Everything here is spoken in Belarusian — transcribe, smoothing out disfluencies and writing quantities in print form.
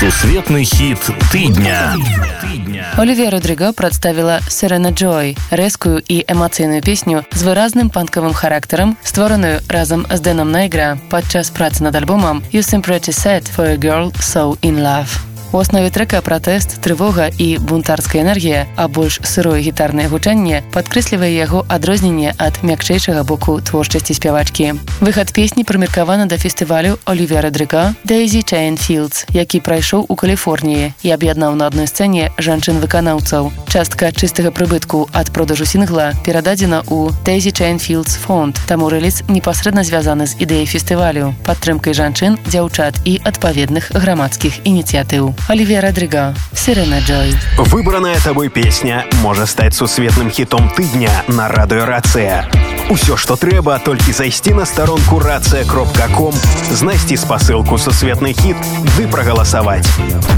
Сусветны хіт тыдня. Олівія Родрыго прадставіла «Serena Joy» – рэзкую і эмацыйную песню з выразным панкавым характарам, створаную разам з Дэном Найгра падчас працы над альбомам «You Seem Pretty Sad for a Girl So In Love». У аснове трэка пратэст, трывога і бунтарская энергія, а больш сырое гітарнае гучанне падкрэслівае яго адрозненне ад мякчэйшага боку творчасці спявачкі. Выхад песні прымеркаваны да фестывалю Олівія Родрыго «Daisy Chain Fields», які прайшоў у Каліфорніі і аб'яднаў на адной сцэне жанчын-выканаўцаў. Частка чыстага прыбытку ад продажу сінгла перададзена ў Daisy Chain Fields фонд, таму рэліз непасрэдна звязаны з ідэяй фестывалю, падтрымкай жанчын, дзяўчат і адпаведных грамадскіх ініцыятыў. Олівія Родрыго, «Serena Joy». Выбранная тобой песня можа стаць сусветным хітом тыдня на радыё Рацыя. Усё, што трэба, толькі зайсці на старонку racia.com, знайсці спасылку «Сусветны хіт» ды прагаласаваць.